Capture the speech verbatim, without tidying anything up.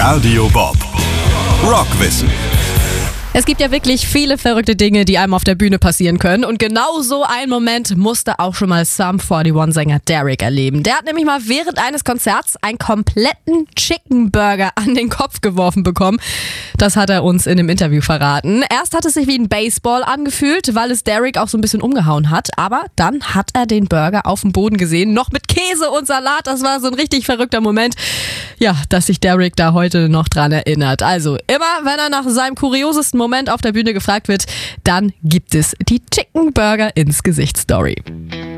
Cardio Bob. Rockwissen. Es gibt ja wirklich viele verrückte Dinge, die einem auf der Bühne passieren können. Und genau so einen Moment musste auch schon mal Sum einundvierzig-Sänger Derek erleben. Der hat nämlich mal während eines Konzerts einen kompletten Chicken Burger an den Kopf geworfen bekommen. Das hat er uns in dem Interview verraten. Erst hat es sich wie ein Baseball angefühlt, weil es Derek auch so ein bisschen umgehauen hat. Aber dann hat er den Burger auf dem Boden gesehen, noch mit Käse und Salat. Das war so ein richtig verrückter Moment. Ja, dass sich Derek da heute noch dran erinnert. Also immer, wenn er nach seinem kuriosesten Moment auf der Bühne gefragt wird, dann gibt es die Chicken Burger ins Gesicht Story.